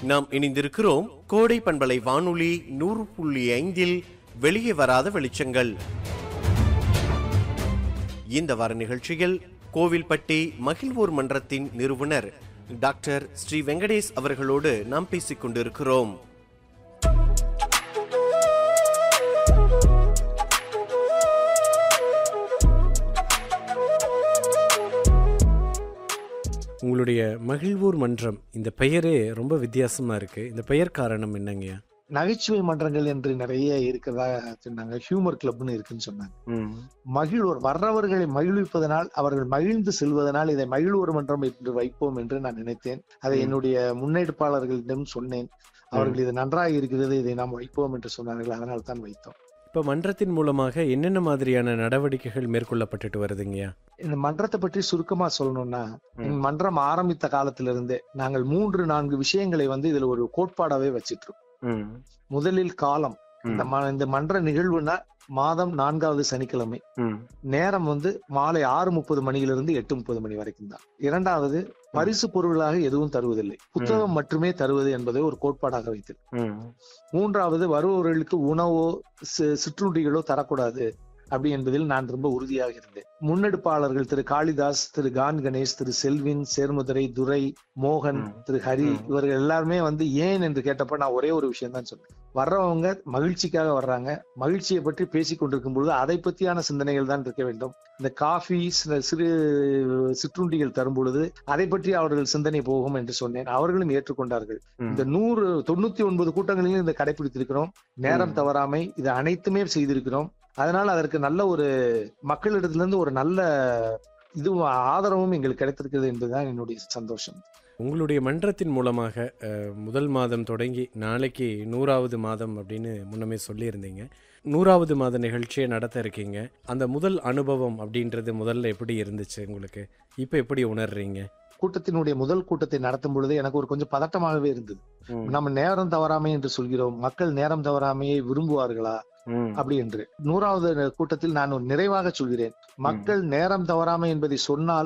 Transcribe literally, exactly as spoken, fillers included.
நாம் இணைந்திருக்கிறோம் கோடை பண்பலை வானொலி நூறு புள்ளி ஐந்தில் வெளியே வராத வெளிச்சங்கள். இந்த வார நிகழ்ச்சியில் கோவில்பட்டி மகிழ்வோர் மன்றத்தின் நிறுவனர் டாக்டர் ஸ்ரீ வெங்கடேஷ் அவர்களோடு நாம் பேசிக் கொண்டிருக்கிறோம். உங்களுடைய மகிழ்வோர் மன்றம் இந்த பெயரே ரொம்ப வித்தியாசமா இருக்கு. இந்த பெயர் காரணம் என்னங்க? நகைச்சுவை மன்றங்கள் என்று நிறைய இருக்கிறதா சொன்னாங்க. ஹியூமர் கிளப்னு இருக்குன்னு சொன்னாங்க. மகிழ்வோர் வர்றவர்களை மகிழ்விப்பதனால், அவர்கள் மகிழ்ந்து செல்வதனால் இதை மகிழ்வோர் மன்றம் என்று வைப்போம் என்று நான் நினைத்தேன். அதை என்னுடைய முன்னெடுப்பாளர்களிடம் சொன்னேன். அவர்கள் இது நன்றாக இருக்கிறது, இதை நாம் வைப்போம் என்று சொன்னார்கள். அதனால் தான் வைத்தோம். இப்ப மன்றத்தின் மூலமாக என்னென்ன மாதிரியான நடவடிக்கைகள் மேற்கொள்ளப்பட்டுட்டு வருதுங்கய்யா? இந்த மன்றத்தை பற்றி சுருக்கமா சொல்லணும்னா, மன்றம் ஆரம்பித்த காலத்திலிருந்தே நாங்கள் மூன்று நான்கு விஷயங்களை வந்து இதுல ஒரு கோட்பாடாவே வச்சிட்டு இருக்கோம். முதலில் காலம். இந்த மன்ற நிகழ்வுனா மாதம் நான்காவது சனிக்கிழமை, நேரம் வந்து மாலை ஆறு முப்பது மணியிலிருந்து எட்டு முப்பது மணி வரைக்கும் தான். இரண்டாவது, பரிசு பொருளாக எதுவும் தருவதில்லை, புத்தகம் மட்டுமே தருவது என்பதை ஒரு கோட்பாடாக வைத்தது. மூன்றாவது, வருபவர்களுக்கு உணவோ சிற்றுண்டிகளோ தரக்கூடாது அப்படி என்பதில் நான் ரொம்ப உறுதியாக இருந்தேன். முன்னெடுப்பாளர்கள் திரு காளிதாஸ், திரு கான் கணேஷ், திரு செல்வின், சேர்முதிரை, துரை, மோகன், திரு ஹரி, இவர்கள் எல்லாருமே வந்து ஏன் என்று கேட்டப்ப நான் ஒரே ஒரு விஷயம் தான் சொன்னேன். வர்றவங்க மகிழ்ச்சிக்காக வர்றாங்க. மகிழ்ச்சியை பற்றி பேசிக் கொண்டிருக்கும் பொழுது அதை பற்றியான சிந்தனைகள் தான் இருக்க வேண்டும். இந்த காஃபி, சிறு சிற்றுண்டிகள் தரும் பொழுது அதை பற்றி அவர்கள் சிந்தனை போகும் என்று சொன்னேன். அவர்களும் ஏற்றுக்கொண்டார்கள். இந்த நூறு தொண்ணூத்தி ஒன்பது கூட்டங்களிலும் இந்த கடைபிடித்திருக்கிறோம். நேரம் தவறாமை இது அனைத்துமே செய்திருக்கிறோம். அதனால அதற்கு நல்ல ஒரு மக்களிடத்திலிருந்து ஒரு நல்ல இது ஆதரவும் எங்களுக்கு கிடைத்திருக்கிறது என்பதுதான் என்னுடைய சந்தோஷம். உங்களுடைய மன்றத்தின் மூலமாக முதல் மாதம் தொடங்கி நாளைக்கு நூறாவது மாதம் அப்படின்னு முன்னமே சொல்லியிருந்தீங்க. நூறாவது மாத நிகழ்ச்சியை நடத்த இருக்கீங்க. அந்த முதல் அனுபவம் அப்படின்றது முதல்ல எப்படி இருந்துச்சு உங்களுக்கு? இப்ப எப்படி உணர்றீங்க? கூட்டத்தினுடைய முதல் கூட்டத்தை நடத்தும் பொழுது எனக்கு ஒரு கொஞ்சம் பதட்டமாகவே இருந்தது. நம்ம நேரம் தவறாமை என்று சொல்கிறோம், மக்கள் நேரம் தவறாமையை விரும்புவார்களா அப்படி என்று. நூறாவது கூட்டத்தில் நான் நிறைவாக சொல்கிறேன், மக்கள் நேரம் தவறாமை என்பதை சொன்னால்